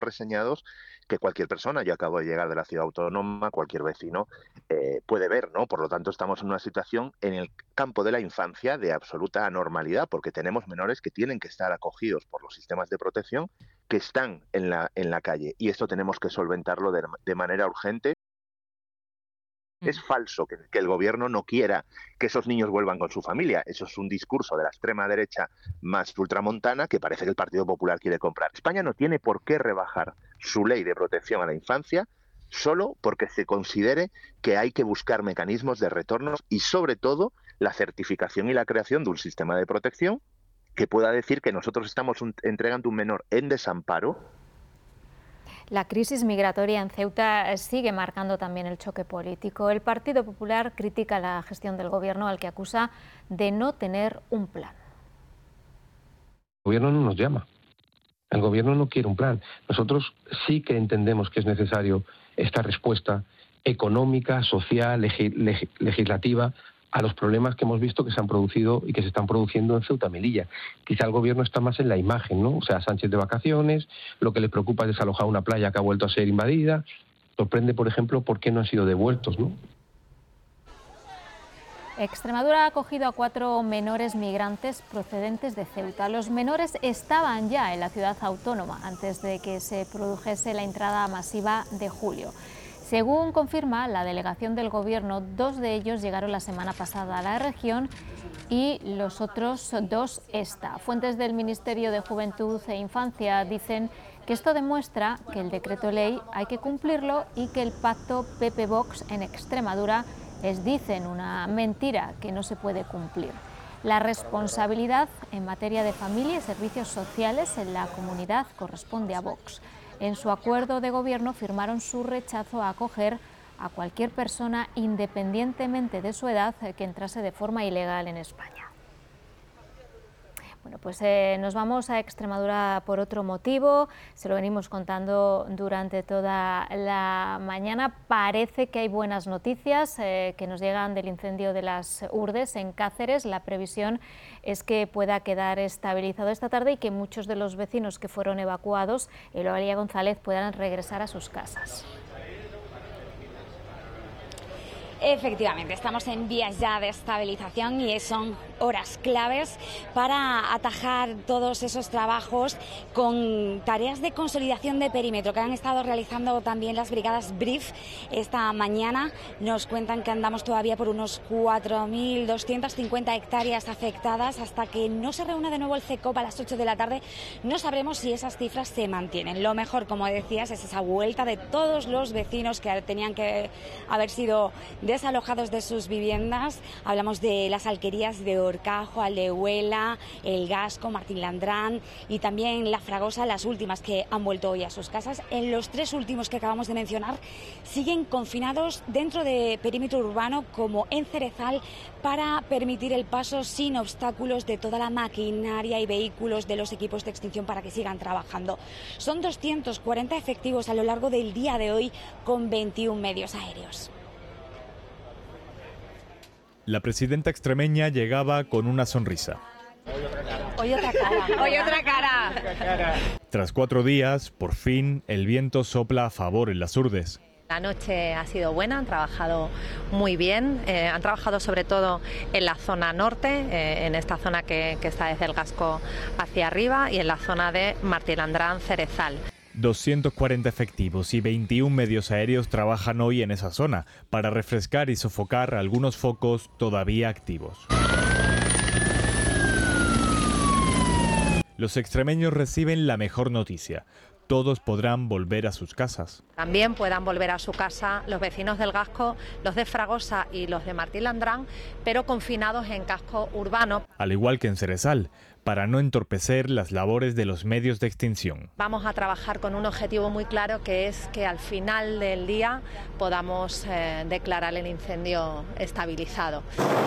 reseñados que cualquier persona, yo acabo de llegar de la ciudad autónoma, cualquier vecino puede ver, ¿no? Por lo tanto, estamos en una situación en el campo de la infancia de absoluta anormalidad, porque tenemos menores que tienen que estar acogidos por los sistemas de protección que están en la calle, y esto tenemos que solventarlo de manera urgente. Es falso que el gobierno no quiera que esos niños vuelvan con su familia. Eso es un discurso de la extrema derecha más ultramontana que parece que el Partido Popular quiere comprar. España no tiene por qué rebajar su ley de protección a la infancia solo porque se considere que hay que buscar mecanismos de retorno y, sobre todo, la certificación y la creación de un sistema de protección que pueda decir que nosotros estamos entregando un menor en desamparo. La crisis migratoria en Ceuta sigue marcando también el choque político. El Partido Popular critica la gestión del gobierno, al que acusa de no tener un plan. El gobierno no nos llama. El gobierno no quiere un plan. Nosotros sí que entendemos que es necesario esta respuesta económica, social, legislativa a los problemas que hemos visto que se han producido y que se están produciendo en Ceuta y Melilla. Quizá el gobierno está más en la imagen, ¿no? O sea, Sánchez de vacaciones, lo que le preocupa es desalojar una playa que ha vuelto a ser invadida. Sorprende, por ejemplo, por qué no han sido devueltos, ¿no? Extremadura ha acogido a 4 menores migrantes procedentes de Ceuta. Los menores estaban ya en la ciudad autónoma antes de que se produjese la entrada masiva de julio. Según confirma la delegación del Gobierno, 2 de ellos llegaron la semana pasada a la región y los otros 2 esta. Fuentes del Ministerio de Juventud e Infancia dicen que esto demuestra que el decreto ley hay que cumplirlo y que el pacto PP-Vox en Extremadura es, dicen, una mentira que no se puede cumplir. La responsabilidad en materia de familia y servicios sociales en la comunidad corresponde a Vox. En su acuerdo de gobierno firmaron su rechazo a acoger a cualquier persona, independientemente de su edad, que entrase de forma ilegal en España. Bueno, pues nos vamos a Extremadura por otro motivo, se lo venimos contando durante toda la mañana. Parece que hay buenas noticias que nos llegan del incendio de las Urdes en Cáceres. La previsión es que pueda quedar estabilizado esta tarde y que muchos de los vecinos que fueron evacuados, Eulalia González, puedan regresar a sus casas. Efectivamente, estamos en vías ya de estabilización y son horas claves para atajar todos esos trabajos con tareas de consolidación de perímetro que han estado realizando también las brigadas BRIF. Esta mañana nos cuentan que andamos todavía por unos 4.250 hectáreas afectadas. Hasta que no se reúna de nuevo el CECOP a las 8 de la tarde no sabremos si esas cifras se mantienen. Lo mejor, como decías, es esa vuelta de todos los vecinos que tenían que haber sido desalojados de sus viviendas. Hablamos de las alquerías de Horcajo, Aldehuela, El Gasco, Martín Landrán y también La Fragosa, las últimas que han vuelto hoy a sus casas. En los 3 últimos que acabamos de mencionar siguen confinados dentro de perímetro urbano, como en Cerezal, para permitir el paso sin obstáculos de toda la maquinaria y vehículos de los equipos de extinción para que sigan trabajando. Son 240 efectivos a lo largo del día de hoy con 21 medios aéreos. La presidenta extremeña llegaba con una sonrisa. Hoy otra cara. Hoy otra cara. Tras 4 días, por fin, el viento sopla a favor en las Urdes. La noche ha sido buena, han trabajado muy bien, han trabajado sobre todo en la zona norte, en esta zona que está desde el Gasco hacia arriba, y en la zona de Martín Landrán, Cerezal. 240 efectivos y 21 medios aéreos trabajan hoy en esa zona para refrescar y sofocar algunos focos todavía activos. Los extremeños reciben la mejor noticia. Todos podrán volver a sus casas. También puedan volver a su casa los vecinos del Gasco, los de Fragosa y los de Martín Landrán, pero confinados en casco urbano. Al igual que en Cerezal, para no entorpecer las labores de los medios de extinción. Vamos a trabajar con un objetivo muy claro, que es que al final del día podamos declarar el incendio estabilizado.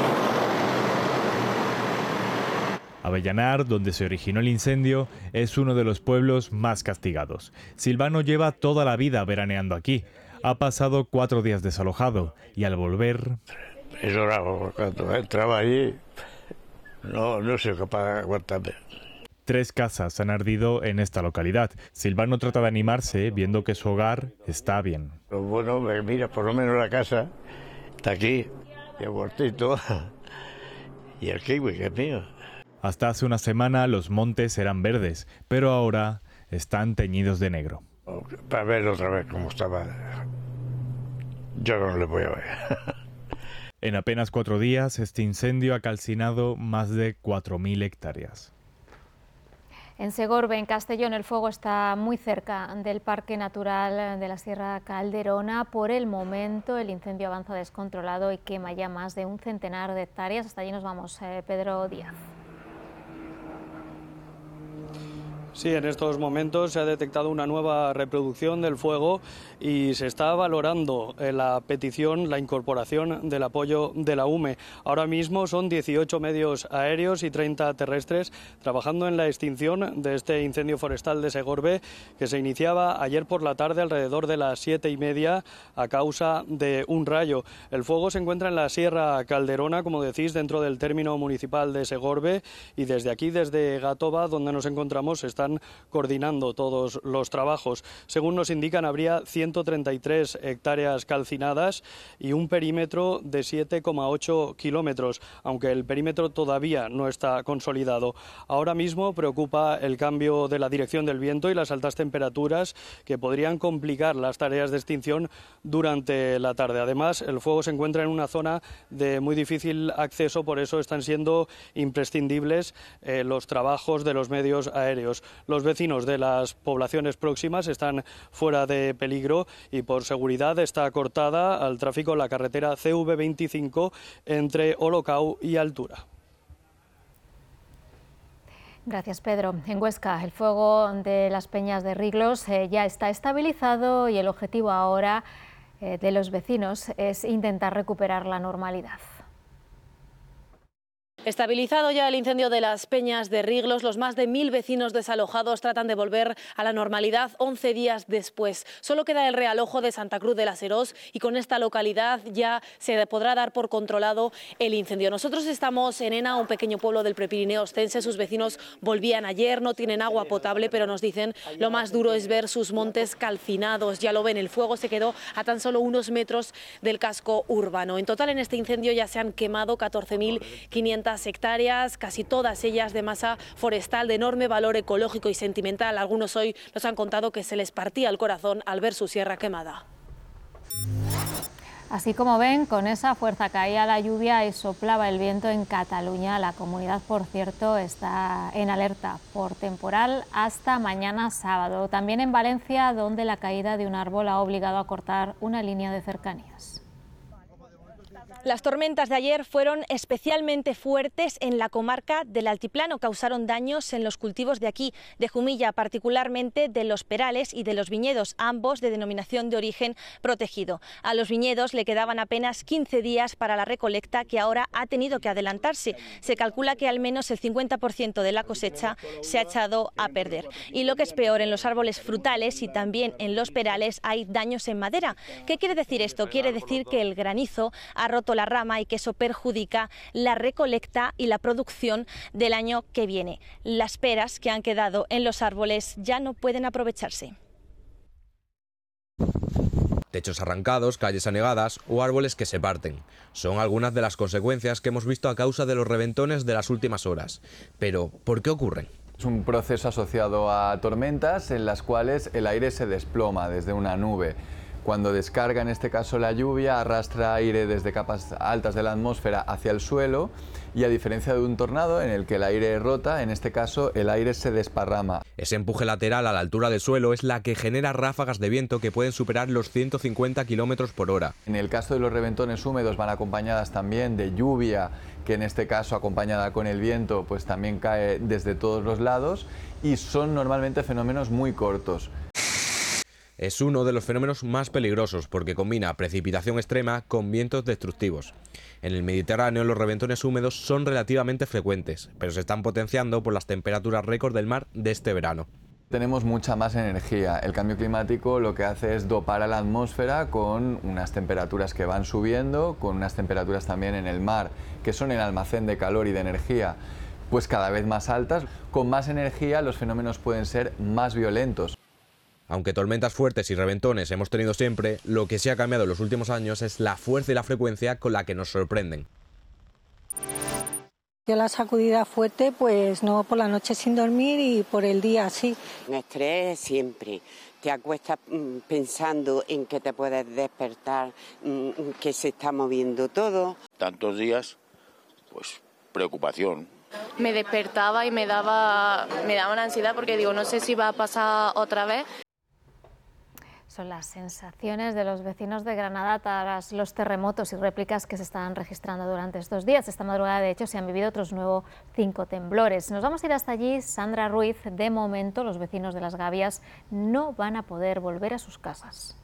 Avellanar, donde se originó el incendio, es uno de los pueblos más castigados. Silvano lleva toda la vida veraneando aquí. Ha pasado 4 días desalojado y al volver... He llorado cuando entraba allí, no soy capaz de aguantarme. 3 casas han ardido en esta localidad. Silvano trata de animarse viendo que su hogar está bien. Lo bueno, mira, por lo menos la casa está aquí, y el huertito, y el kiwi, que es mío. Hasta hace una semana los montes eran verdes, pero ahora están teñidos de negro. Para ver otra vez cómo estaba, yo no le voy a ver. En apenas 4 días, este incendio ha calcinado más de 4.000 hectáreas. En Segorbe, en Castellón, el fuego está muy cerca del Parque Natural de la Sierra Calderona. Por el momento, el incendio avanza descontrolado y quema ya más de un centenar de hectáreas. Hasta allí nos vamos, Pedro Díaz. Sí, en estos momentos se ha detectado una nueva reproducción del fuego y se está valorando la petición, la incorporación del apoyo de la UME. Ahora mismo son 18 medios aéreos y 30 terrestres trabajando en la extinción de este incendio forestal de Segorbe, que se iniciaba ayer por la tarde alrededor de las 7:30 a causa de un rayo. El fuego se encuentra en la Sierra Calderona, como decís, dentro del término municipal de Segorbe, y desde aquí, desde Gatoba, donde nos encontramos, están coordinando todos los trabajos. Según nos indican, habría 133 hectáreas calcinadas y un perímetro de 7,8 kilómetros, aunque el perímetro todavía no está consolidado. Ahora mismo preocupa el cambio de la dirección del viento y las altas temperaturas que podrían complicar las tareas de extinción durante la tarde. Además, el fuego se encuentra en una zona de muy difícil acceso, por eso están siendo imprescindibles los trabajos de los medios aéreos. Los vecinos de las poblaciones próximas están fuera de peligro y por seguridad está cortada al tráfico la carretera CV25 entre Olocau y Altura. Gracias, Pedro. En Huesca, el fuego de las Peñas de Riglos ya está estabilizado y el objetivo ahora de los vecinos es intentar recuperar la normalidad. Estabilizado ya el incendio de las Peñas de Riglos, los más de 1000 vecinos desalojados tratan de volver a la normalidad 11 días después. Solo queda el realojo de Santa Cruz de la Serós y con esta localidad ya se podrá dar por controlado el incendio. Nosotros estamos en Ena, un pequeño pueblo del Prepirineo ostense. Sus vecinos volvían ayer, no tienen agua potable, pero nos dicen lo más duro es ver sus montes calcinados. Ya lo ven, el fuego se quedó a tan solo unos metros del casco urbano. En total, en este incendio ya se han quemado 14.500 hectáreas, casi todas ellas de masa forestal de enorme valor ecológico y sentimental. Algunos hoy nos han contado que se les partía el corazón al ver su sierra quemada. Así como ven, con esa fuerza caía la lluvia y soplaba el viento en Cataluña. La comunidad, por cierto, está en alerta por temporal hasta mañana sábado. También en Valencia, donde la caída de un árbol ha obligado a cortar una línea de cercanías. Las tormentas de ayer fueron especialmente fuertes en la comarca del Altiplano, causaron daños en los cultivos de aquí, de Jumilla, particularmente de los perales y de los viñedos, ambos de denominación de origen protegido. A los viñedos le quedaban apenas 15 días para la recolecta, que ahora ha tenido que adelantarse. Se calcula que al menos el 50% de la cosecha se ha echado a perder. Y lo que es peor, en los árboles frutales y también en los perales hay daños en madera. ¿Qué quiere decir esto? Quiere decir que el granizo ha roto la rama y que eso perjudica la recolecta y la producción del año que viene. Las peras que han quedado en los árboles ya no pueden aprovecharse. Techos arrancados, calles anegadas o árboles que se parten. Son algunas de las consecuencias que hemos visto a causa de los reventones de las últimas horas. Pero, ¿por qué ocurren? Es un proceso asociado a tormentas en las cuales el aire se desploma desde una nube. Cuando descarga, en este caso la lluvia, arrastra aire desde capas altas de la atmósfera hacia el suelo y, a diferencia de un tornado en el que el aire rota, en este caso el aire se desparrama. Ese empuje lateral a la altura del suelo es la que genera ráfagas de viento que pueden superar los 150 km por hora. En el caso de los reventones húmedos van acompañadas también de lluvia, que en este caso, acompañada con el viento, pues también cae desde todos los lados y son normalmente fenómenos muy cortos. Es uno de los fenómenos más peligrosos porque combina precipitación extrema con vientos destructivos. En el Mediterráneo los reventones húmedos son relativamente frecuentes, pero se están potenciando por las temperaturas récord del mar de este verano. Tenemos mucha más energía. El cambio climático lo que hace es dopar a la atmósfera con unas temperaturas que van subiendo, con unas temperaturas también en el mar, que son el almacén de calor y de energía. pues cada vez más altas. Con más energía los fenómenos pueden ser más violentos. Aunque tormentas fuertes y reventones hemos tenido siempre, lo que sí ha cambiado en los últimos años es la fuerza y la frecuencia con la que nos sorprenden. Yo la sacudida fuerte, pues no por la noche sin dormir y por el día sí. Un estrés siempre. Te acuestas pensando en que te puedes despertar, que se está moviendo todo. Tantos días, pues preocupación. Me despertaba y me daba una ansiedad porque digo, no sé si va a pasar otra vez. Son las sensaciones de los vecinos de Granada tras los terremotos y réplicas que se están registrando durante estos días. Esta madrugada, de hecho, se han vivido otros nuevos 5 temblores. Nos vamos a ir hasta allí. Sandra Ruiz, de momento, los vecinos de Las Gavias no van a poder volver a sus casas.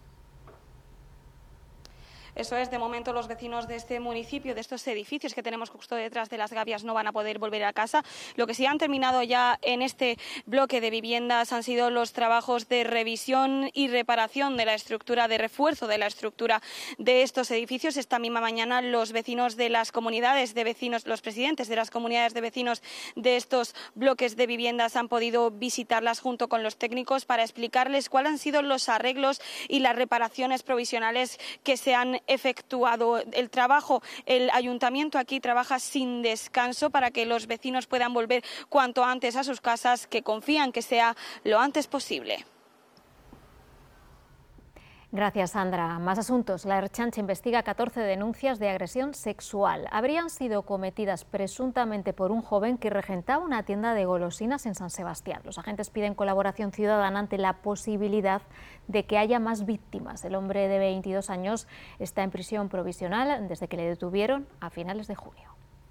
Eso es, de momento los vecinos de este municipio, de estos edificios que tenemos justo detrás de Las Gavias, no van a poder volver a casa. Lo que sí han terminado ya en este bloque de viviendas han sido los trabajos de revisión y reparación de la estructura, de refuerzo de la estructura de estos edificios. Esta misma mañana los vecinos de las comunidades de vecinos, los presidentes de las comunidades de vecinos de estos bloques de viviendas han podido visitarlas junto con los técnicos para explicarles cuáles han sido los arreglos y las reparaciones provisionales que se han efectuado. El trabajo, el ayuntamiento aquí trabaja sin descanso para que los vecinos puedan volver cuanto antes a sus casas, que confían que sea lo antes posible. Gracias, Sandra. Más asuntos. La Ertzaintza investiga 14 denuncias de agresión sexual. Habrían sido cometidas presuntamente por un joven que regentaba una tienda de golosinas en San Sebastián. Los agentes piden colaboración ciudadana ante la posibilidad de que haya más víctimas. El hombre de 22 años está en prisión provisional desde que le detuvieron a finales de junio.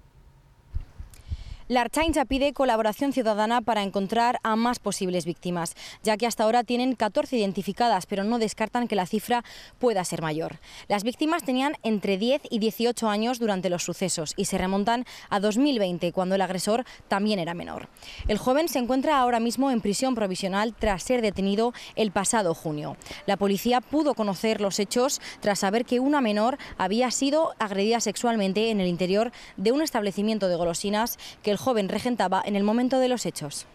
La Ertzaintza pide colaboración ciudadana para encontrar a más posibles víctimas, ya que hasta ahora tienen 14 identificadas, pero no descartan que la cifra pueda ser mayor. Las víctimas tenían entre 10 y 18 años durante los sucesos y se remontan a 2020, cuando el agresor también era menor. El joven se encuentra ahora mismo en prisión provisional tras ser detenido el pasado junio. La policía pudo conocer los hechos tras saber que una menor había sido agredida sexualmente en el interior de un establecimiento de golosinas que el joven regentaba en el momento de los hechos.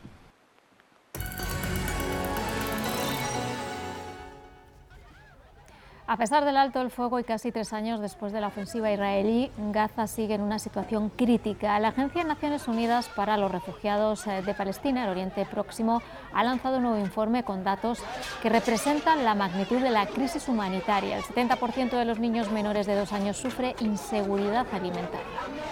A pesar del alto el fuego y casi 3 años después de la ofensiva israelí, Gaza sigue en una situación crítica. La Agencia de Naciones Unidas para los Refugiados de Palestina, el Oriente Próximo, ha lanzado un nuevo informe con datos que representan la magnitud de la crisis humanitaria. El 70% de los niños menores de 2 años sufre inseguridad alimentaria.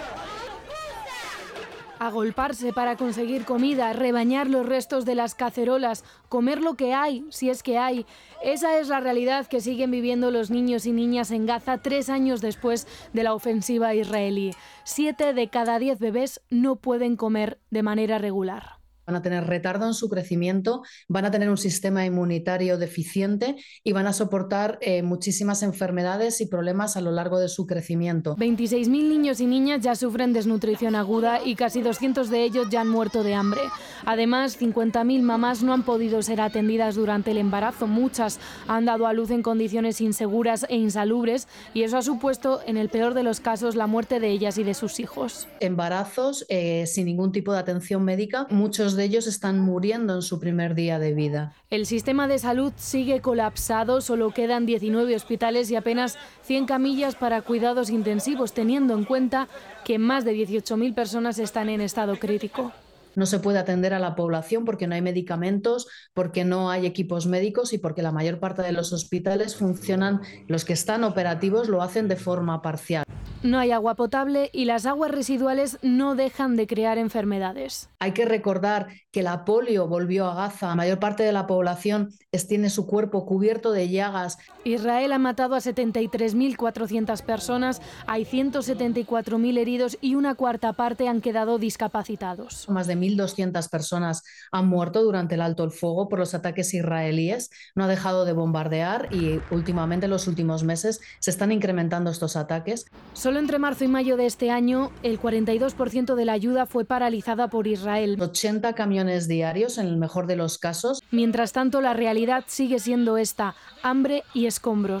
Agolparse para conseguir comida, rebañar los restos de las cacerolas, comer lo que hay, si es que hay. Esa es la realidad que siguen viviendo los niños y niñas en Gaza 3 años después de la ofensiva israelí. 7 de cada 10 bebés no pueden comer de manera regular. Van a tener retardo en su crecimiento, van a tener un sistema inmunitario deficiente y van a soportar muchísimas enfermedades y problemas a lo largo de su crecimiento. 26.000 niños y niñas ya sufren desnutrición aguda y casi 200 de ellos ya han muerto de hambre. Además, 50.000 mamás no han podido ser atendidas durante el embarazo. Muchas han dado a luz en condiciones inseguras e insalubres y eso ha supuesto, en el peor de los casos, la muerte de ellas y de sus hijos. Embarazos sin ningún tipo de atención médica, muchos de ellos están muriendo en su primer día de vida. El sistema de salud sigue colapsado, solo quedan 19 hospitales y apenas 100 camillas para cuidados intensivos, teniendo en cuenta que más de 18.000 personas están en estado crítico. No se puede atender a la población porque no hay medicamentos, porque no hay equipos médicos y porque la mayor parte de los hospitales funcionan, los que están operativos lo hacen de forma parcial. No hay agua potable y las aguas residuales no dejan de crear enfermedades. Hay que recordar que la polio volvió a Gaza. La mayor parte de la población tiene su cuerpo cubierto de llagas. Israel ha matado a 73.400 personas, hay 174.000 heridos y una cuarta parte han quedado discapacitados. Más de 1.200 personas han muerto durante el alto el fuego por los ataques israelíes. No ha dejado de bombardear y últimamente, en los últimos meses, se están incrementando estos ataques. Solo entre marzo y mayo de este año, el 42% de la ayuda fue paralizada por Israel. 80 camiones diarios, en el mejor de los casos. Mientras tanto, la realidad sigue siendo esta: hambre y escombros.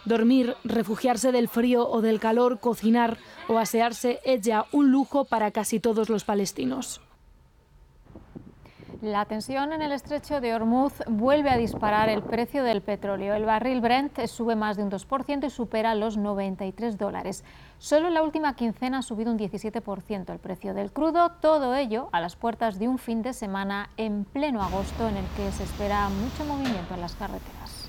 Dormir, refugiarse del frío o del calor, cocinar o asearse es ya un lujo para casi todos los palestinos. La tensión en el estrecho de Hormuz vuelve a disparar el precio del petróleo. El barril Brent sube más de un 2% y supera los $93. Solo en la última quincena ha subido un 17% el precio del crudo, todo ello a las puertas de un fin de semana en pleno agosto en el que se espera mucho movimiento en las carreteras.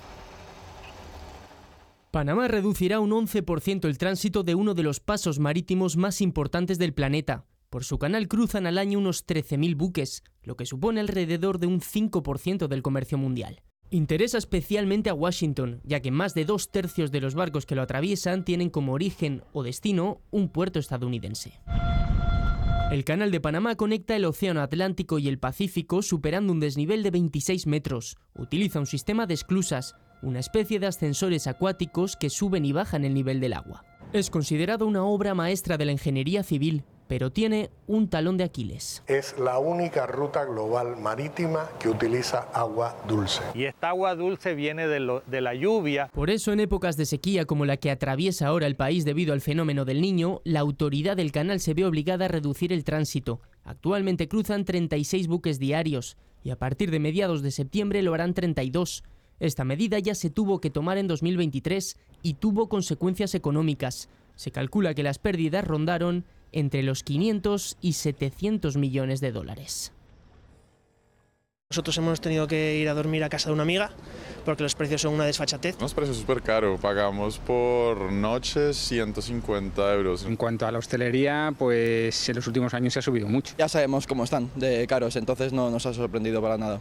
Panamá reducirá un 11% el tránsito de uno de los pasos marítimos más importantes del planeta. Por su canal cruzan al año unos 13.000 buques, lo que supone alrededor de un 5% del comercio mundial. Interesa especialmente a Washington, ya que más de 2/3 de los barcos que lo atraviesan tienen como origen o destino un puerto estadounidense. El canal de Panamá conecta el Océano Atlántico y el Pacífico superando un desnivel de 26 metros. Utiliza un sistema de esclusas, una especie de ascensores acuáticos que suben y bajan el nivel del agua. Es considerado una obra maestra de la ingeniería civil, pero tiene un talón de Aquiles. Es la única ruta global marítima que utiliza agua dulce. Y esta agua dulce viene de la lluvia. Por eso, en épocas de sequía como la que atraviesa ahora el país debido al fenómeno del Niño, la autoridad del canal se ve obligada a reducir el tránsito. Actualmente cruzan 36 buques diarios y a partir de mediados de septiembre lo harán 32. Esta medida ya se tuvo que tomar en 2023 y tuvo consecuencias económicas. Se calcula que las pérdidas rondaron entre los 500 y 700 millones de dólares. Nosotros hemos tenido que ir a dormir a casa de una amiga porque los precios son una desfachatez. Los precios súper caros, pagamos por noches 150 euros. En cuanto a la hostelería, pues en los últimos años se ha subido mucho. Ya sabemos cómo están de caros, entonces no nos ha sorprendido para nada.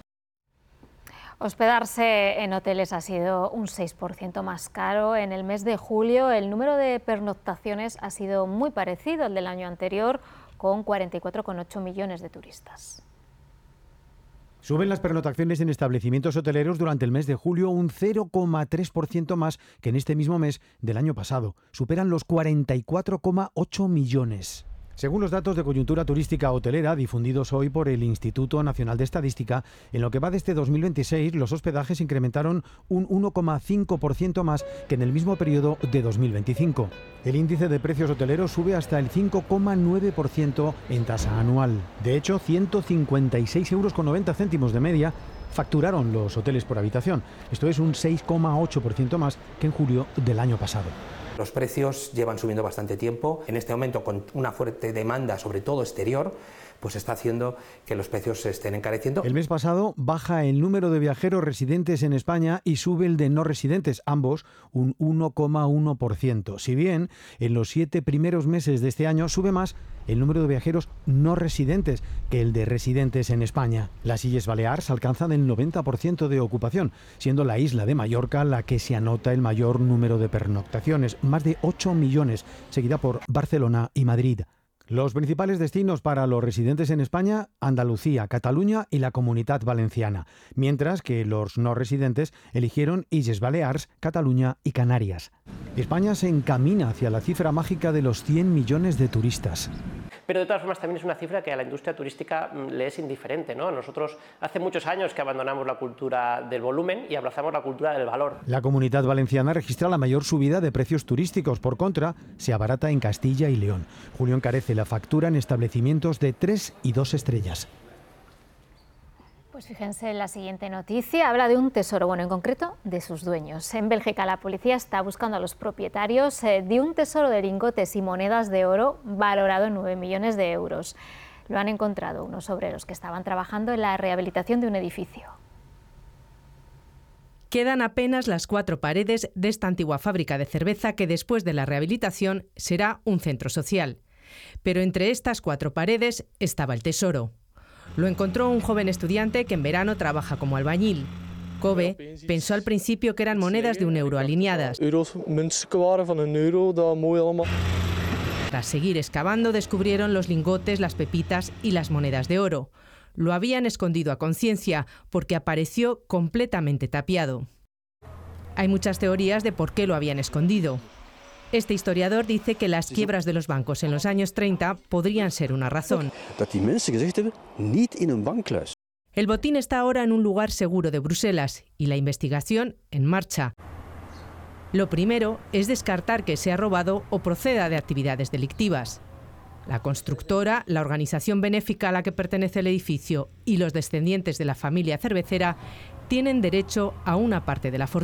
Hospedarse en hoteles ha sido un 6% más caro. En el mes de julio el número de pernoctaciones ha sido muy parecido al del año anterior, con 44,8 millones de turistas. Suben las pernoctaciones en establecimientos hoteleros durante el mes de julio un 0,3% más que en este mismo mes del año pasado. Superan los 44,8 millones. Según los datos de coyuntura turística hotelera difundidos hoy por el Instituto Nacional de Estadística, en lo que va de este 2026 los hospedajes incrementaron un 1,5% más que en el mismo periodo de 2025. El índice de precios hoteleros sube hasta el 5,9% en tasa anual. De hecho, 156,90 € de media facturaron los hoteles por habitación. Esto es un 6,8% más que en julio del año pasado. Los precios llevan subiendo bastante tiempo. En este momento, con una fuerte demanda, sobre todo exterior, pues está haciendo que los precios se estén encareciendo. El mes pasado baja el número de viajeros residentes en España y sube el de no residentes, ambos un 1,1%. Si bien en los 7 primeros meses de este año sube más el número de viajeros no residentes que el de residentes en España. Las Illes Balears alcanzan el 90% de ocupación, siendo la isla de Mallorca la que se anota el mayor número de pernoctaciones, más de 8 millones, seguida por Barcelona y Madrid. Los principales destinos para los residentes en España, Andalucía, Cataluña y la Comunitat Valenciana, mientras que los no residentes eligieron Illes Balears, Cataluña y Canarias. España se encamina hacia la cifra mágica de los 100 millones de turistas. Pero de todas formas también es una cifra que a la industria turística le es indiferente, ¿no? Nosotros hace muchos años que abandonamos la cultura del volumen y abrazamos la cultura del valor. La Comunitat Valenciana registra la mayor subida de precios turísticos. Por contra, se abarata en Castilla y León. Julio encarece la factura en establecimientos de 3 y 2 estrellas. Pues fíjense en la siguiente noticia, habla de un tesoro, bueno, en concreto de sus dueños. En Bélgica la policía está buscando a los propietarios de un tesoro de lingotes y monedas de oro valorado en 9 millones de euros. Lo han encontrado unos obreros que estaban trabajando en la rehabilitación de un edificio. Quedan apenas las 4 paredes de esta antigua fábrica de cerveza que después de la rehabilitación será un centro social. Pero entre estas 4 paredes estaba el tesoro. Lo encontró un joven estudiante que en verano trabaja como albañil. Kobe pensó al principio que eran monedas de €1 alineadas. Tras seguir excavando descubrieron los lingotes, las pepitas y las monedas de oro. Lo habían escondido a conciencia porque apareció completamente tapiado. Hay muchas teorías de por qué lo habían escondido. Este historiador dice que las quiebras de los bancos en los años 30 podrían ser una razón. El botín está ahora en un lugar seguro de Bruselas y la investigación en marcha. Lo primero es descartar que sea robado o proceda de actividades delictivas. La constructora, la organización benéfica a la que pertenece el edificio y los descendientes de la familia cervecera tienen derecho a una parte de la fortuna.